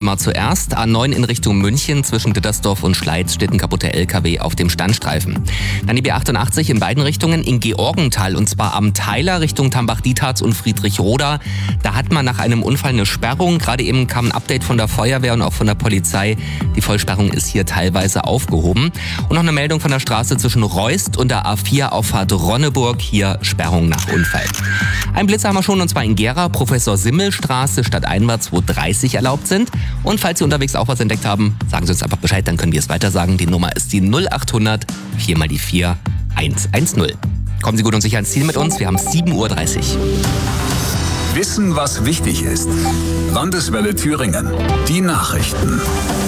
mal zuerst. A9 in Richtung München zwischen Dittersdorf und Schleiz steht ein kaputter LKW auf dem Standstreifen. Dann die B88 in beiden Richtungen in Georgenthal und zwar am Theiler Richtung Tambach-Dietharz und Friedrichroda. Da hat man nach einem Unfall eine Sperrung. Gerade eben kam ein Update von der Feuerwehr und auch von der Polizei. Die Vollsperrung ist hier teilweise aufgehoben. Und noch eine Meldung von der Straße zwischen Reust und der A4-Auffahrt Ronneburg. Hier Sperrung nach Unfall. Ein Blitzer haben wir schon, und zwar in Gera, Professor-Simmel-Straße, stadteinwärts, wo 30 erlaubt sind. Und falls Sie unterwegs auch was entdeckt haben, sagen Sie uns einfach Bescheid, dann können wir es weiter sagen. Die Nummer ist die 0800 4 mal die 4 110. Kommen Sie gut und sicher ans Ziel mit uns, wir haben 7:30 Uhr. Wissen, was wichtig ist. Landeswelle Thüringen. Die Nachrichten.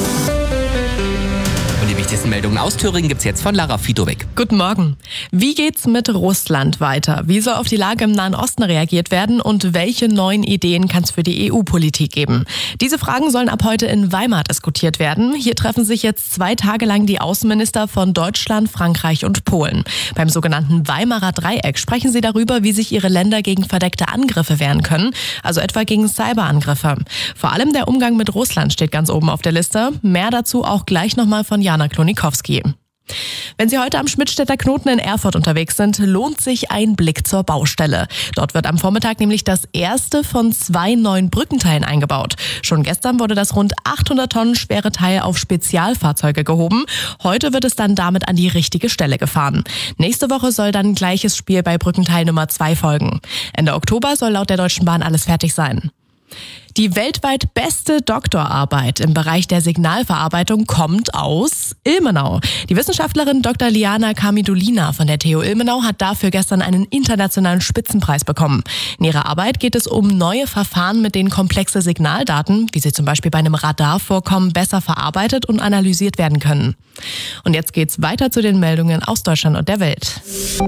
Und die wichtigsten Meldungen aus Thüringen gibt's jetzt von Lara Fitowek. Guten Morgen. Wie geht's mit Russland weiter? Wie soll auf die Lage im Nahen Osten reagiert werden und welche neuen Ideen kann es für die EU-Politik geben? Diese Fragen sollen ab heute in Weimar diskutiert werden. Hier treffen sich jetzt 2 Tage lang die Außenminister von Deutschland, Frankreich und Polen. Beim sogenannten Weimarer Dreieck sprechen sie darüber, wie sich ihre Länder gegen verdeckte Angriffe wehren können, also etwa gegen Cyberangriffe. Vor allem der Umgang mit Russland steht ganz oben auf der Liste. Mehr dazu auch gleich nochmal von Jana Klonikowski. Wenn Sie heute am Schmidtstädter Knoten in Erfurt unterwegs sind, lohnt sich ein Blick zur Baustelle. Dort wird am Vormittag nämlich das erste von 2 neuen Brückenteilen eingebaut. Schon gestern wurde das rund 800 Tonnen schwere Teil auf Spezialfahrzeuge gehoben. Heute wird es dann damit an die richtige Stelle gefahren. Nächste Woche soll dann gleiches Spiel bei Brückenteil Nummer 2 folgen. Ende Oktober soll laut der Deutschen Bahn alles fertig sein. Die weltweit beste Doktorarbeit im Bereich der Signalverarbeitung kommt aus Ilmenau. Die Wissenschaftlerin Dr. Liana Kamidulina von der TU Ilmenau hat dafür gestern einen internationalen Spitzenpreis bekommen. In ihrer Arbeit geht es um neue Verfahren, mit denen komplexe Signaldaten, wie sie zum Beispiel bei einem Radar vorkommen, besser verarbeitet und analysiert werden können. Und jetzt geht's weiter zu den Meldungen aus Deutschland und der Welt.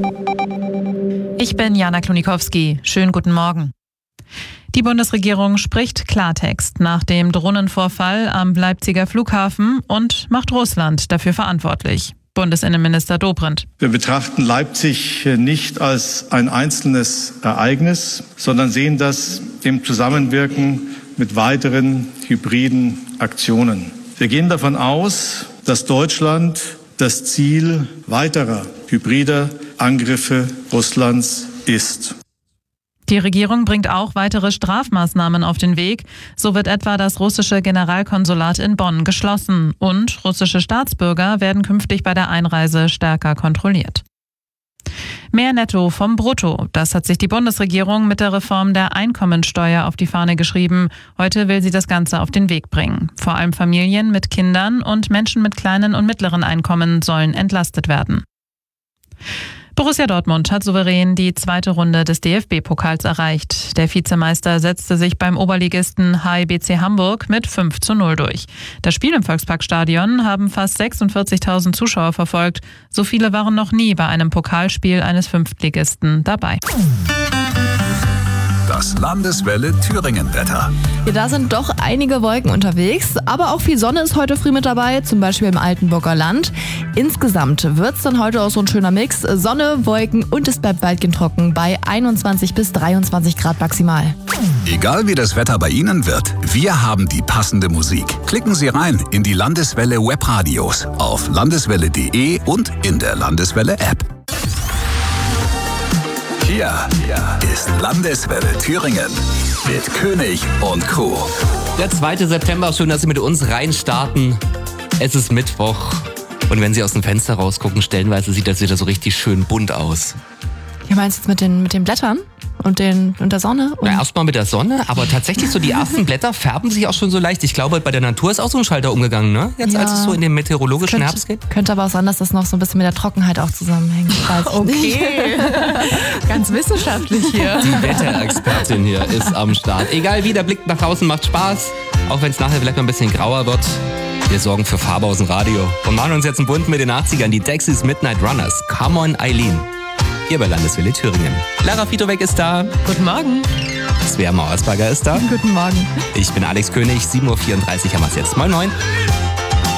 Ich bin Jana Klonikowski. Schönen guten Morgen. Die Bundesregierung spricht Klartext nach dem Drohnenvorfall am Leipziger Flughafen und macht Russland dafür verantwortlich. Bundesinnenminister Dobrindt. Wir betrachten Leipzig nicht als ein einzelnes Ereignis, sondern sehen das im Zusammenwirken mit weiteren hybriden Aktionen. Wir gehen davon aus, dass Deutschland das Ziel weiterer hybrider Angriffe Russlands ist. Die Regierung bringt auch weitere Strafmaßnahmen auf den Weg. So wird etwa das russische Generalkonsulat in Bonn geschlossen und russische Staatsbürger werden künftig bei der Einreise stärker kontrolliert. Mehr Netto vom Brutto. Das hat sich die Bundesregierung mit der Reform der Einkommensteuer auf die Fahne geschrieben. Heute will sie das Ganze auf den Weg bringen. Vor allem Familien mit Kindern und Menschen mit kleinen und mittleren Einkommen sollen entlastet werden. Borussia Dortmund hat souverän die 2. Runde des DFB-Pokals erreicht. Der Vizemeister setzte sich beim Oberligisten HIBC Hamburg mit 5:0 durch. Das Spiel im Volksparkstadion haben fast 46.000 Zuschauer verfolgt. So viele waren noch nie bei einem Pokalspiel eines Fünftligisten dabei. Das Landeswelle Thüringen-Wetter. Ja, da sind doch einige Wolken unterwegs, aber auch viel Sonne ist heute früh mit dabei, zum Beispiel im Altenburger Land. Insgesamt wird es dann heute auch so ein schöner Mix. Sonne, Wolken und es bleibt weitgehend trocken bei 21 bis 23 Grad maximal. Egal wie das Wetter bei Ihnen wird, wir haben die passende Musik. Klicken Sie rein in die Landeswelle Webradios auf landeswelle.de und in der Landeswelle App. Hier ist Landeswelle Thüringen mit König und Crew. Der 2. September, schön, dass Sie mit uns reinstarten. Es ist Mittwoch und wenn Sie aus dem Fenster rausgucken, stellenweise sieht das wieder so richtig schön bunt aus. Ja, meinst du jetzt mit den Blättern und der Sonne? Na, erstmal mit der Sonne, aber tatsächlich so die ersten Blätter färben sich auch schon so leicht. Ich glaube, bei der Natur ist auch so ein Schalter umgegangen, ne? Jetzt als es so in den meteorologischen Herbst geht. Könnte aber auch sein, dass das noch so ein bisschen mit der Trockenheit auch zusammenhängt. Okay, ganz wissenschaftlich hier. Die Wetterexpertin hier ist am Start. Egal wie, der Blick nach draußen macht Spaß, auch wenn es nachher vielleicht mal ein bisschen grauer wird. Wir sorgen für Farbe aus dem Radio und machen uns jetzt einen Bund mit den 80ern. Die Dexys Midnight Runners. Come on, Eileen. Hier bei Landeswelle Thüringen. Lara Fitowek ist da. Guten Morgen. Svea Mauersberger ist da. Guten Morgen. Ich bin Alex König. 7:34 Uhr haben wir es jetzt. Moin, moin.